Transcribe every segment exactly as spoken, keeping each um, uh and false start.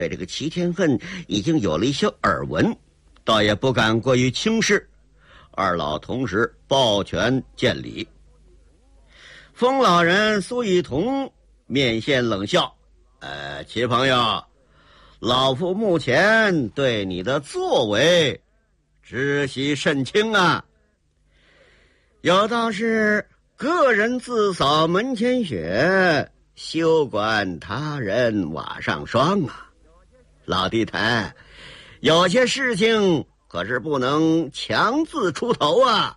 对这个齐天恨已经有了一些耳闻，倒也不敢过于轻视。二老同时抱拳见礼。风老人苏以同面现冷笑：“呃，齐朋友，老夫目前对你的作为知悉甚清啊。有道是个人自扫门前雪，休管他人瓦上霜啊。老弟台，有些事情可是不能强自出头啊。”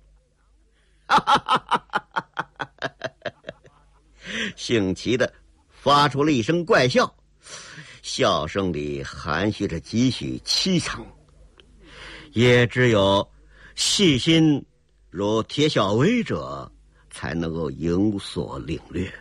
姓齐的发出了一声怪笑，笑声里含蓄着几许凄怆，也只有细心如铁小薇者才能够有所领略。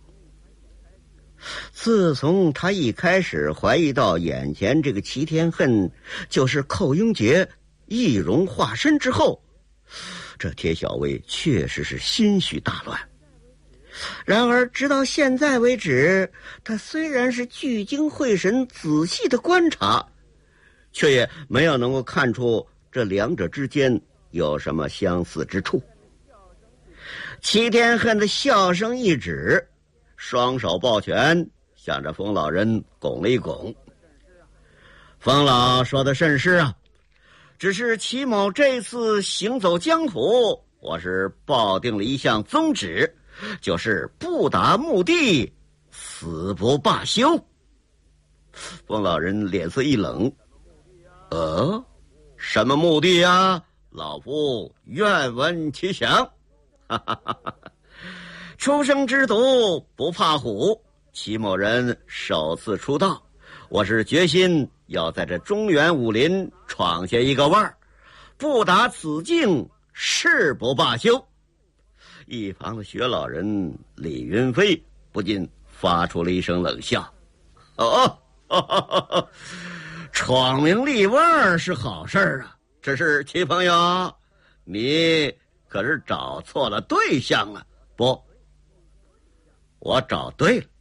自从他一开始怀疑到眼前这个齐天恨就是寇英杰易容化身之后，这铁小薇确实是心绪大乱。然而直到现在为止，他虽然是聚精会神仔细的观察，却也没有能够看出这两者之间有什么相似之处。齐天恨的笑声一止，双手抱拳向着冯老人拱了一拱。冯老说的甚是啊，只是齐某这次行走江湖，我是抱定了一项宗旨，就是不达目的死不罢休。冯老人脸色一冷：“呃，什么目的啊？老夫愿闻其详。”哈哈哈哈！初生之犊不怕虎，齐某人首次出道，我是决心要在这中原武林闯下一个腕儿，不达此境誓不罢休。一旁的薛老人李云飞不禁发出了一声冷笑：“哦，呵呵呵，闯名立万是好事啊，只是齐朋友，你可是找错了对象了。”“不，我找对了。”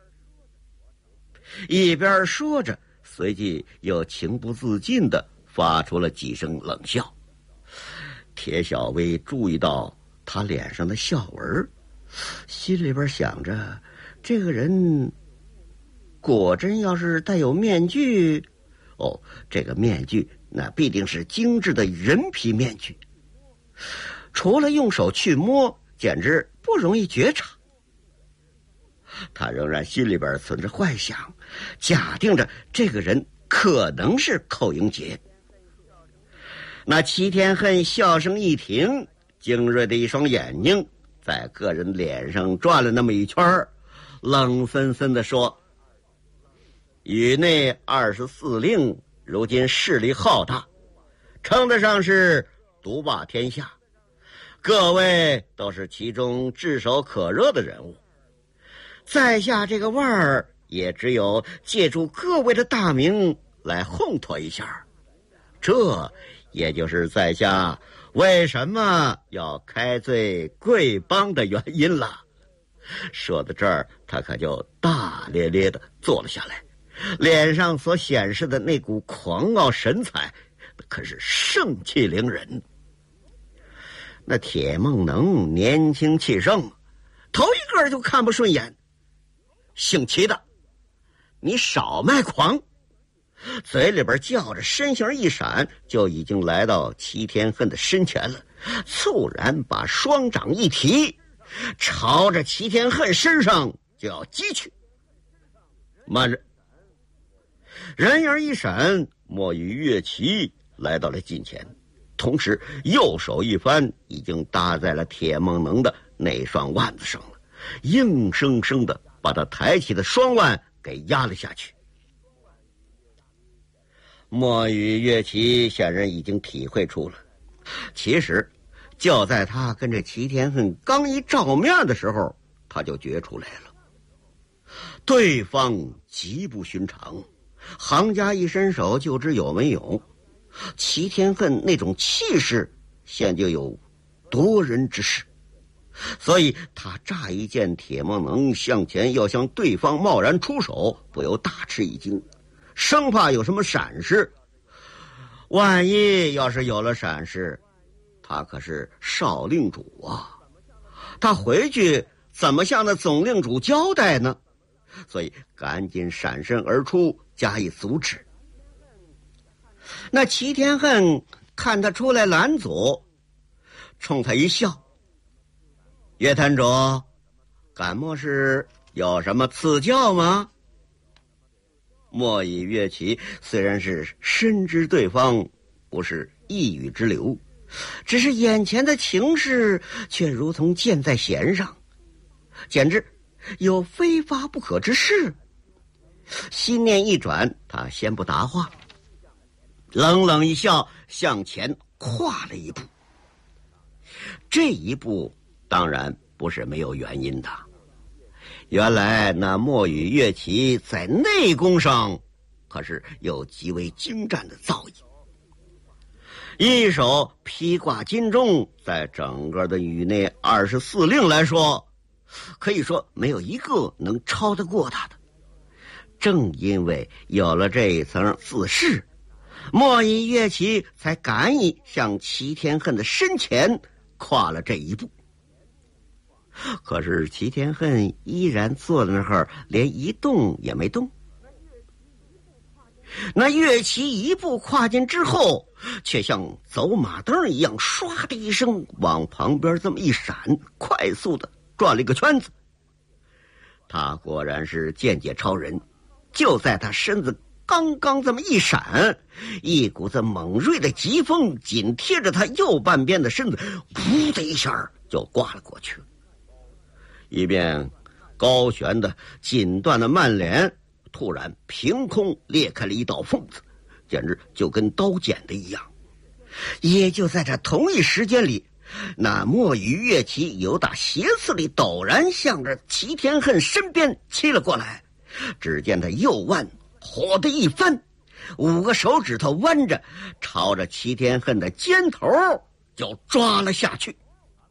一边说着，随即又情不自禁地发出了几声冷笑。铁小薇注意到他脸上的笑纹，心里边想着，这个人果真要是戴有面具，哦，这个面具那必定是精致的人皮面具，除了用手去摸，简直不容易觉察。他仍然心里边存着幻想，假定着这个人可能是寇英杰。那齐天恨笑声一停，精锐的一双眼睛在个人脸上转了那么一圈，冷森森地说：“宇内二十四令如今势力浩大，称得上是独霸天下，各位都是其中炙手可热的人物，在下这个腕儿也只有借助各位的大名来烘托一下，这也就是在下为什么要开罪贵帮的原因了。”说到这儿，他可就大咧咧地坐了下来，脸上所显示的那股狂傲神采可是盛气凌人。那铁梦能年轻气盛，头一个就看不顺眼：“姓齐的，你少卖狂！”嘴里边叫着，身形一闪，就已经来到齐天恨的身前了，猝然把双掌一提，朝着齐天恨身上就要击去。慢着！人影一闪，莫与岳齐来到了近前，同时右手一翻，已经搭在了铁梦能的那双腕子上了，硬生生的把他抬起的双腕给压了下去。莫与岳齐显然已经体会出了，其实就在他跟这齐天恨刚一照面的时候，他就觉出来了，对方极不寻常，行家一伸手就知有没有。齐天恨那种气势现就有夺人之势，所以他乍一见铁梦能向前要向对方贸然出手，不由大吃一惊。 生怕有什么闪失。万一要是有了闪失，他可是少令主啊，他回去怎么向那总令主交代呢？所以赶紧闪身而出，加以阻止。那齐天恨看他出来拦阻，冲他一笑：“岳坛主，敢莫是有什么赐教吗？”莫以岳齐虽然是深知对方不是一语之流，只是眼前的情势却如同箭在弦上，简直有非发不可之事。心念一转，他先不答话，冷冷一笑，向前跨了一步。这一步当然不是没有原因的，原来那莫与岳齐在内功上可是有极为精湛的造诣，一手披挂金钟，在整个的宇内二十四令来说，可以说没有一个能超得过他的。正因为有了这一层自恃，莫以岳齐才敢以向齐天恨的身前跨了这一步。可是齐天恨依然坐在那儿，连一动也没动。那岳齐一步跨进之后，却像走马灯一样，唰的一声往旁边这么一闪，快速的转了一个圈子。他果然是见解超人，就在他身子刚刚这么一闪，一股子猛锐的疾风紧贴着他右半边的身子，噗的一下就刮了过去。一边高悬的锦缎的曼帘突然凭空裂开了一道缝子，简直就跟刀剪的一样。也就在这同一时间里，那莫与岳齐由打斜刺里陡然向着齐天恨身边欺了过来。只见他右腕火的一翻，五个手指头弯着，朝着齐天恨的肩头就抓了下去。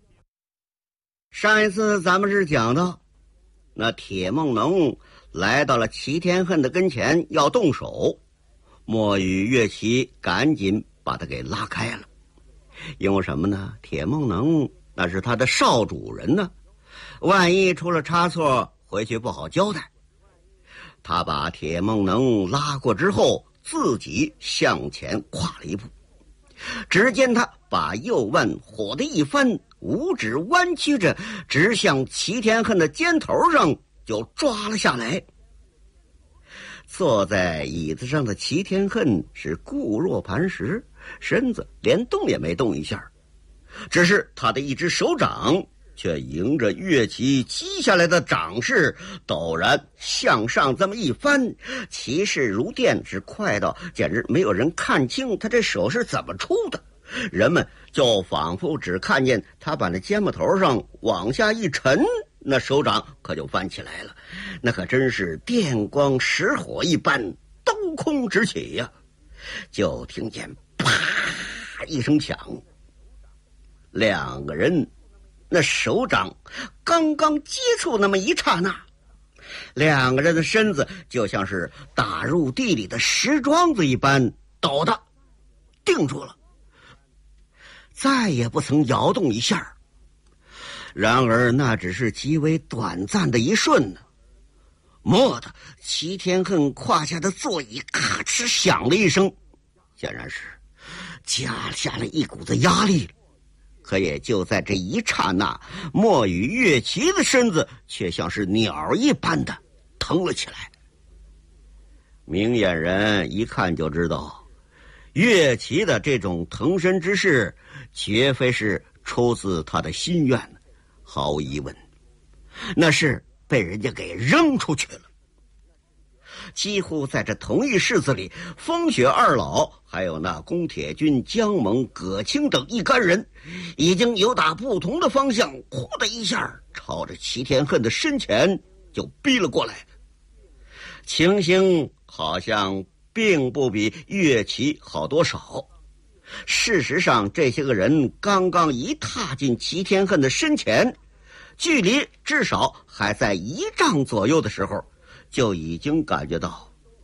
上一次咱们是讲到，那铁梦能来到了齐天恨的跟前要动手，莫与岳齐赶紧把他给拉开了。因为什么呢？铁梦能那是他的少主人呢，万一出了差错，回去不好交代。他把铁梦能拉过之后，自己向前跨了一步。只见他把右腕火的一翻，五指弯曲着，直向齐天恨的肩头上就抓了下来。坐在椅子上的齐天恨是固若磐石，身子连动也没动一下，只是他的一只手掌却迎着岳齐击下来的掌势，陡然向上这么一翻，气势如电，是快到简直没有人看清他这手是怎么出的。人们就仿佛只看见他把那肩膀头上往下一沉，那手掌可就翻起来了，那可真是电光石火一般，刀空直起呀！就听见啪一声响，两个人那手掌刚刚接触那么一刹那，两个人的身子就像是打入地里的石桩子一般，抖的定住了，再也不曾摇动一下。然而那只是极为短暂的一瞬呢。蓦地，齐天恨胯下的座椅咔哧响了一声，显然是加下了一股子压力了。可也就在这一刹那，莫与岳齐的身子却像是鸟一般的腾了起来。明眼人一看就知道，岳齐的这种腾身之势绝非是出自他的心愿，毫无疑问，那是被人家给扔出去了。几乎在这同一室子里，风雪二老还有那宫铁军、姜猛、葛青等一干人，已经由打不同的方向，呼的一下朝着齐天恨的身前就逼了过来。情形好像并不比岳齐好多少。事实上，这些个人刚刚一踏进齐天恨的身前，距离至少还在一丈左右的时候，就已经感觉到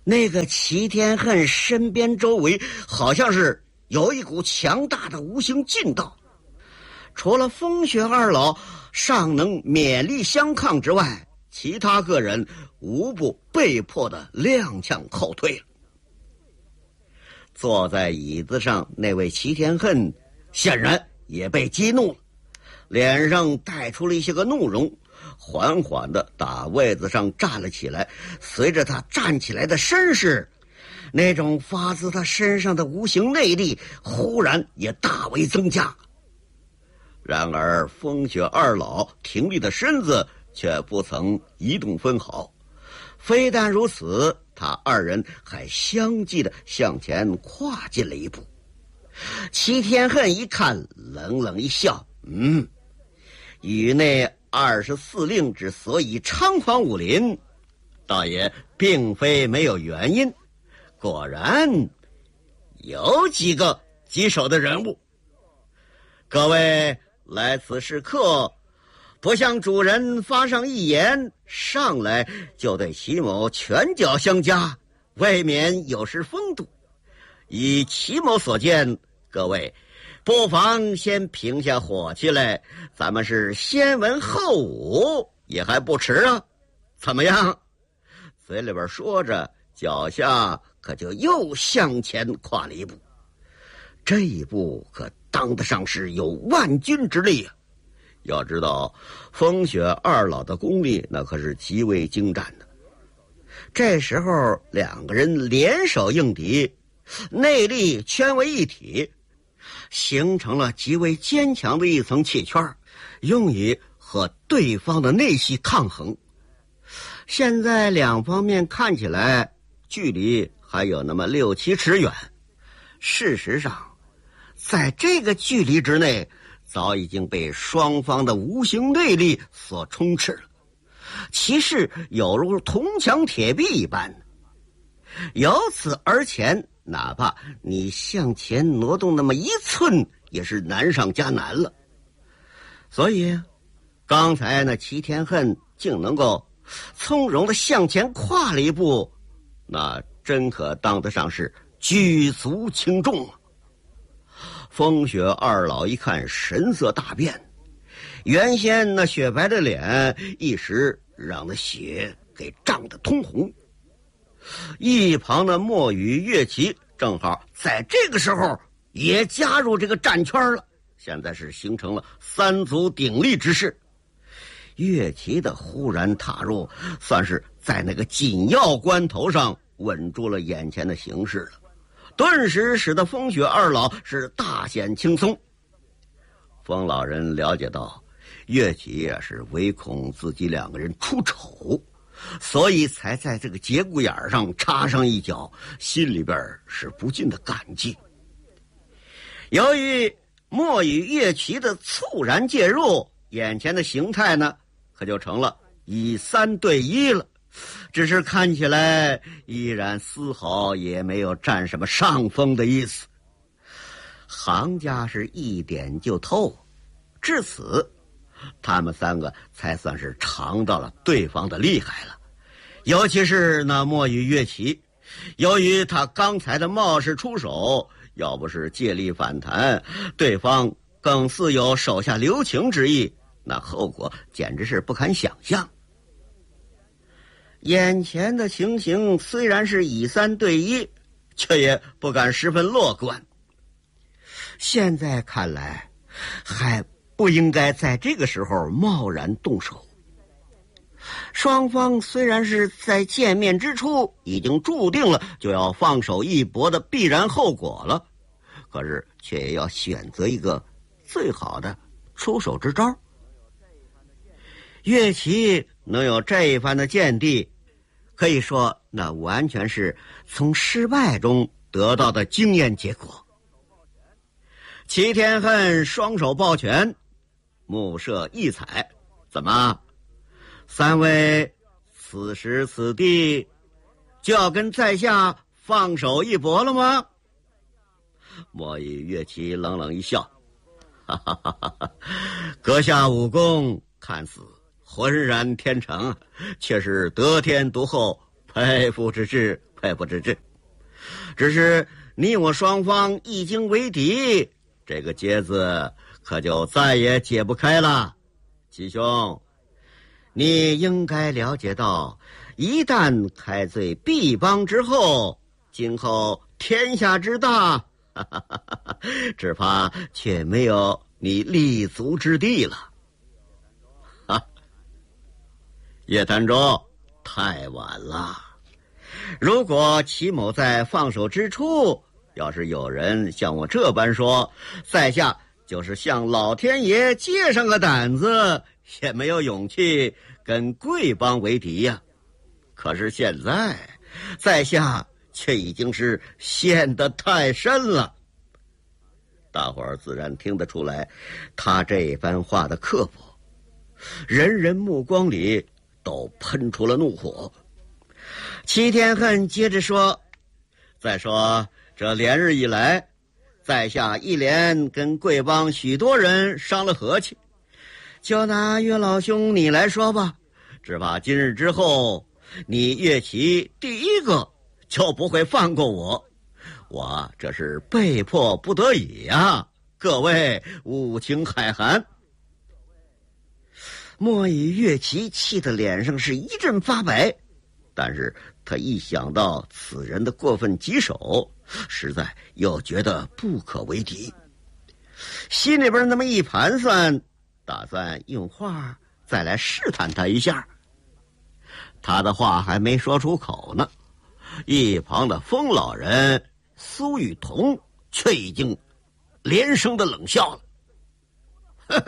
那个齐天恨身边周围好像是有一股强大的无形劲道，除了风雪二老尚能勉力相抗之外，其他个人无不被迫的踉跄后退了。坐在椅子上那位齐天恨显然也被激怒了，脸上带出了一些个怒容，缓缓地打位子上站了起来。随着他站起来的身势，那种发自他身上的无形内力忽然也大为增加。然而风雪二老挺立的身子却不曾移动分毫，非但如此，他二人还相继地向前跨进了一步。齐天恨一看，冷冷一笑，嗯，宇内二十四令之所以猖狂武林，倒也并非没有原因，果然有几个棘手的人物。各位来此是客，不向主人发上一言，上来就对齐某拳脚相加，未免有失风度。以齐某所见，各位不妨先平下火气来，咱们是先文后武也还不迟啊，怎么样？嘴里边说着，脚下可就又向前跨了一步。这一步可当得上是有万钧之力啊！要知道风雪二老的功力那可是极为精湛的，这时候两个人联手应敌，内力圈为一体，形成了极为坚强的一层气圈，用以和对方的内息抗衡。现在两方面看起来距离还有那么六七尺远，事实上在这个距离之内早已经被双方的无形内力所充斥了，其势有如铜墙铁壁一般。由此而前，哪怕你向前挪动那么一寸，也是难上加难了。所以刚才那齐天恨竟能够从容地向前跨了一步，那真可当得上是举足轻重啊！风雪二老一看，神色大变，原先那雪白的脸一时让那血给涨得通红。一旁的墨雨乐齐正好在这个时候也加入这个战圈了，现在是形成了三足鼎立之势。乐齐的忽然踏入，算是在那个紧要关头上稳住了眼前的形势了，顿时使得风雪二老是大显轻松。风老人了解到乐齐也是唯恐自己两个人出丑，所以才在这个节骨眼上插上一脚，心里边是不禁的感激。由于墨雨乐齐的猝然介入，眼前的形态呢可就成了以三对一了，只是看起来依然丝毫也没有占什么上风的意思。行家是一点就透，至此他们三个才算是尝到了对方的厉害了。尤其是那墨雨乐齐，由于他刚才的冒失出手，要不是借力反弹，对方更似有手下留情之意，那后果简直是不堪想象。眼前的情形虽然是以三对一，却也不敢十分乐观。现在看来还不应该在这个时候贸然动手。双方虽然是在见面之初已经注定了就要放手一搏的必然后果了，可是却也要选择一个最好的出手之招。乐齐能有这一番的见地，可以说那完全是从失败中得到的经验结果。齐天恨双手抱拳，目射异彩，怎么三位此时此地就要跟在下放手一搏了吗？墨雨乐齐冷冷一笑，哈哈哈哈，阁下武功看似浑然天成，却是得天独厚，佩服之至， 佩服之至。只是你我双方一经为敌，这个结子可就再也解不开了。吉兄，你应该了解到，一旦开罪毕邦之后，今后天下之大，哈哈哈哈，只怕却没有你立足之地了。哈，叶潭州，太晚了。如果齐某在放手之初，要是有人像我这般说，在下就是向老天爷借上个胆子，也没有勇气跟贵帮为敌呀。可是现在，在下却已经是陷得太深了。大伙儿自然听得出来，他这番话的刻薄，人人目光里都喷出了怒火。齐天恨接着说：“再说这连日以来，在下一连跟贵帮许多人伤了和气。就拿岳老兄你来说吧，只怕今日之后，你岳齐第一个就不会放过我。我这是被迫不得已呀，各位无情海涵。”莫以岳齐气得脸上是一阵发白，但是他一想到此人的过分棘手，实在又觉得不可为敌，心里边那么一盘算，打算用话再来试探他一下。他的话还没说出口呢，一旁的风老人苏雨桐却已经连声的冷笑了。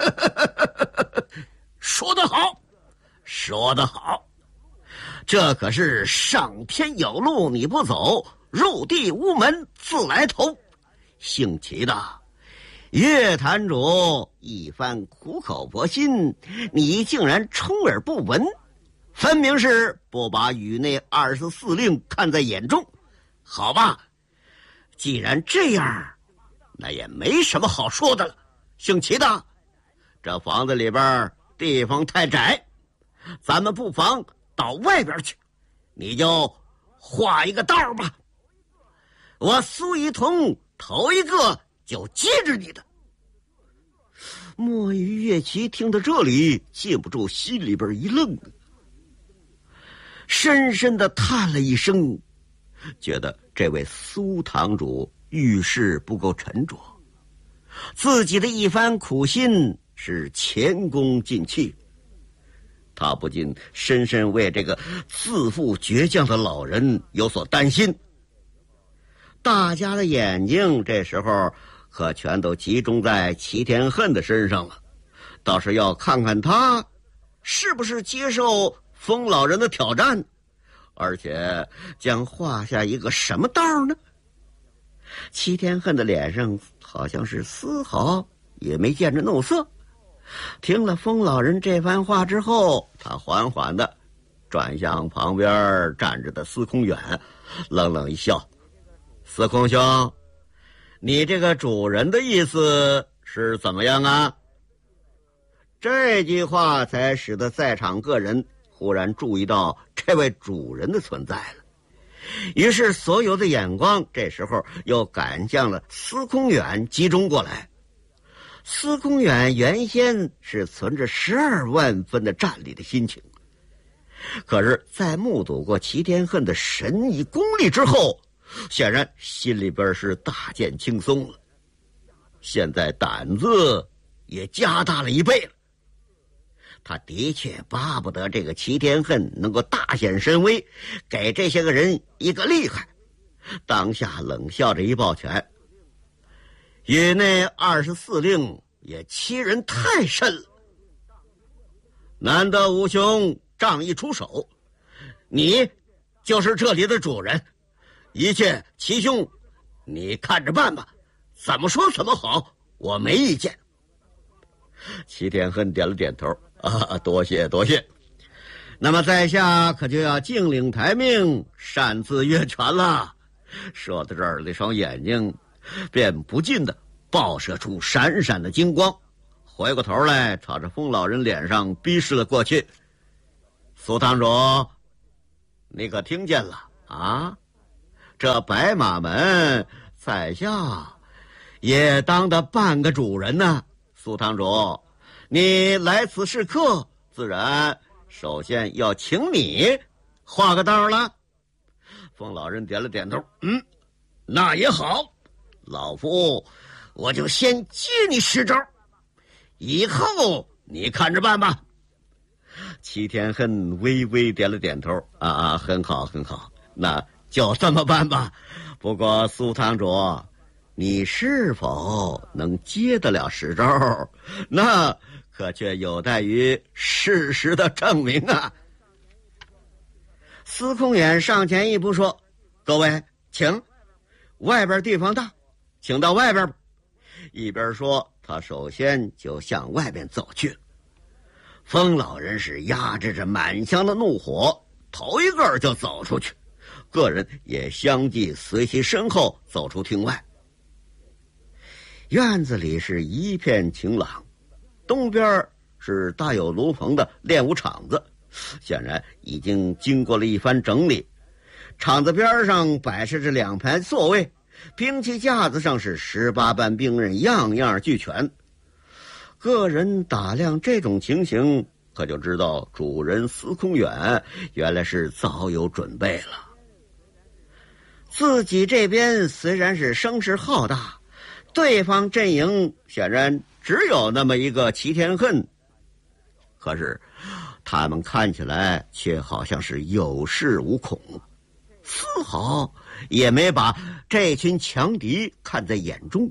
说得好，说得好，这可是上天有路你不走，入地无门自来投。姓齐的岳坛主一番苦口婆心，你竟然充耳不闻，分明是不把宇内二十四令看在眼中。好吧，既然这样，那也没什么好说的了。姓齐的，这房子里边地方太窄，咱们不妨到外边去，你就画一个道吧，我苏一同头一个就接着你的。莫于岳齐听到这里，禁不住心里边一愣，深深的叹了一声，觉得这位苏堂主遇事不够沉着，自己的一番苦心是前功尽弃。他不禁深深为这个自负倔强的老人有所担心。大家的眼睛这时候可全都集中在齐天恨的身上了，倒是要看看他是不是接受风老人的挑战，而且将画下一个什么道呢？齐天恨的脸上好像是丝毫也没见着怒色。听了风老人这番话之后，他缓缓的转向旁边站着的司空远，冷冷一笑：“司空兄，你这个主人的意思是怎么样啊？”这句话才使得在场各人忽然注意到这位主人的存在了，于是所有的眼光这时候又赶向了司空远集中过来。司空远原先是存着十二万分的战力的心情，可是在目睹过齐天恨的神异功力之后，显然心里边是大见轻松了，现在胆子也加大了一倍了。他的确巴不得这个齐天恨能够大显神威，给这些个人一个厉害。当下冷笑着一抱拳：“宇内二十四令也欺人太甚了，难得吴兄仗义出手，你就是这里的主人，一切齐兄你看着办吧，怎么说怎么好，我没意见。”齐天恨点了点头：“啊，多谢多谢。那么在下可就要敬领台命，擅自越权了。”说到这儿，那双眼睛便不禁的爆射出闪闪的金光，回过头来朝着风老人脸上逼视了过去：“苏堂主，你可听见了啊？ 这白马门在下也当得半个主人呢。苏堂主，你来此是客，自然首先要请你画个道了。风老人点了点头，嗯，那也好，老夫我就先接你十招，以后你看着办吧。齐天恨微微点了点头，啊啊，很好很好，那就这么办吧。不过苏堂主，你是否能接得了十招，那可却有待于事实的证明啊。司空远上前一步说，各位请，外边地方大，请到外边吧。一边说，他首先就向外边走去。风老人是压制着满腔的怒火，头一个就走出去，个人也相继随其身后走出厅外。院子里是一片晴朗，东边是大有炉棚的练武场子，显然已经经过了一番整理。场子边上摆设着两排座位，兵器架子上是十八般兵刃，样样俱全。个人打量这种情形，可就知道主人司空远原来是早有准备了。自己这边虽然是声势浩大，对方阵营显然只有那么一个齐天恨，可是他们看起来却好像是有恃无恐，丝毫也没把这群强敌看在眼中。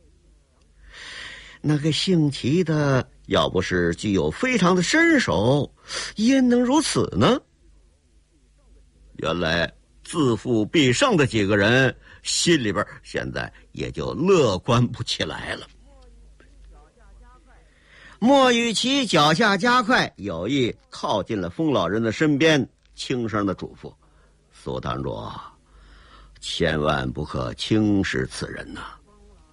那个姓齐的要不是具有非常的身手，焉能如此呢？原来自负必胜的几个人心里边现在也就乐观不起来了。莫雨琪脚下加快，有意靠近了风老人的身边，轻声的嘱咐，苏堂主，千万不可轻视此人呐、啊。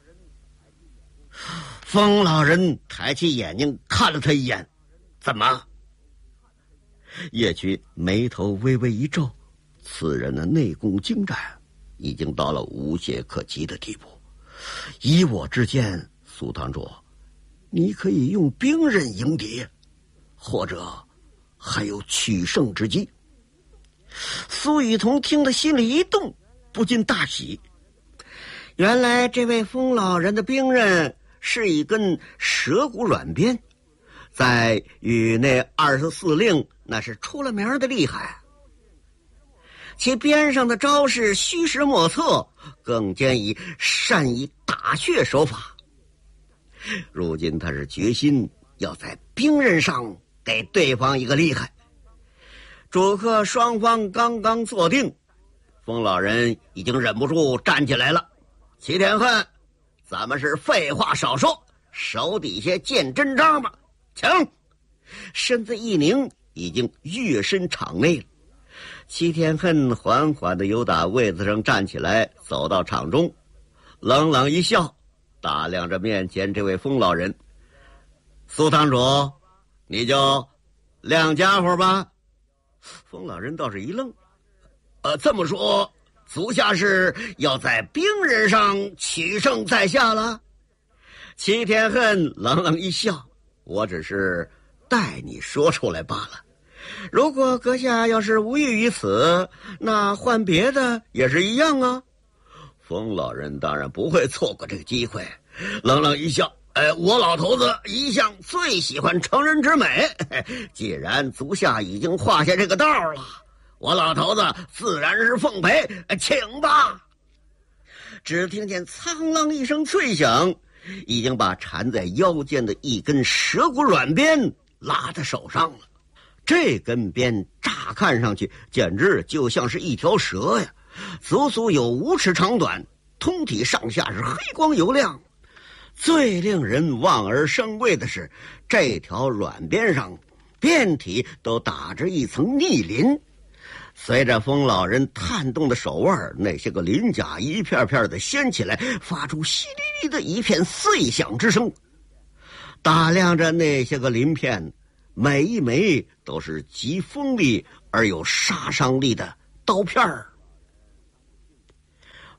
风老人抬起眼睛看了他一眼，怎么？叶群眉头微微一皱，此人的内功精湛，已经到了无懈可击的地步。以我之见，苏堂主，你可以用兵刃迎敌，或者还有取胜之机。苏雨桐听得心里一动，不禁大喜。原来这位风老人的兵刃是一根蛇骨软鞭，在与那二十四令那是出了名的厉害。其边上的招式虚实莫测，更兼以善以打穴手法。如今他是决心要在兵刃上给对方一个厉害。主客双方刚刚坐定，风老人已经忍不住站起来了。齐天恨，咱们是废话少说，手底下见真章吧，请。身子一拧，已经跃身场内了。齐天恨缓缓地由打位子上站起来，走到场中，冷冷一笑，打量着面前这位风老人。苏堂主，你就亮家伙吧。风老人倒是一愣，呃，这么说足下是要在兵刃上取胜在下了？齐天恨冷冷一笑，我只是代你说出来罢了。如果阁下要是无欲于此，那换别的也是一样啊。风老人当然不会错过这个机会，冷冷一笑，哎，我老头子一向最喜欢成人之美，既然足下已经画下这个道了，我老头子自然是奉陪，请吧。只听见苍啷一声脆响，已经把缠在腰间的一根蛇骨软鞭拉在手上了。这根鞭乍看上去简直就像是一条蛇呀，足足有五尺长短，通体上下是黑光油亮。最令人望而生畏的是，这条软鞭上遍体都打着一层逆鳞，随着风老人探动的手腕，那些个鳞甲一片片的掀起来，发出淅沥沥的一片碎响之声。打量着那些个鳞片，每一枚都是极锋利而有杀伤力的刀片儿。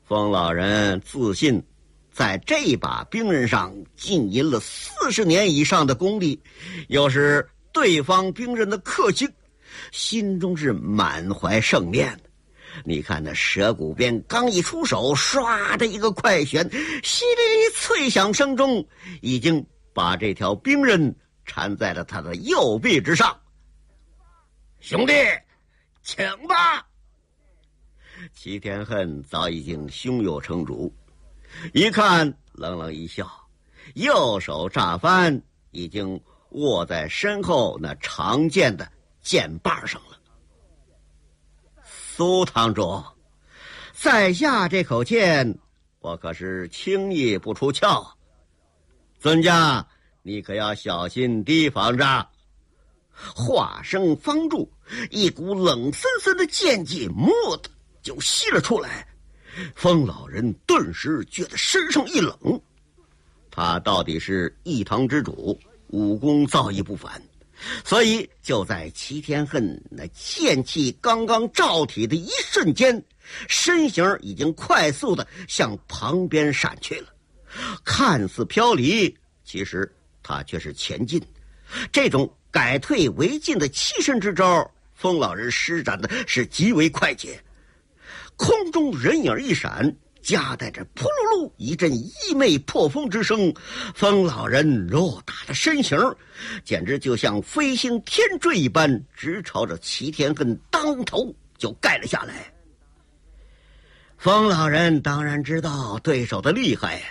风老人自信在这把兵刃上浸淫了四十年以上的功力，又是对方兵刃的克星，心中是满怀胜念。你看那蛇骨鞭刚一出手，唰的一个快旋，淅沥沥脆响声中，已经把这条兵刃缠在了他的右臂之上。兄弟，请吧！齐天恨早已经胸有成竹，一看冷冷一笑，右手乍翻，已经握在身后那长剑的剑把上了。苏堂主，在下这口剑，我可是轻易不出鞘，尊家你可要小心提防着。话声方住，一股冷森森的剑气蓦地就吸了出来，风老人顿时觉得身上一冷。他到底是一堂之主，武功造诣不凡，所以就在齐天恨那剑气刚刚照体的一瞬间，身形已经快速的向旁边闪去了。看似飘离，其实他却是前进。这种改退为进的栖身之招，风老人施展的是极为快捷。空中人影一闪，夹带着扑噜噜一阵异魅破风之声，风老人偌大的身形简直就像飞星天坠一般，直朝着齐天恨当头就盖了下来。风老人当然知道对手的厉害呀，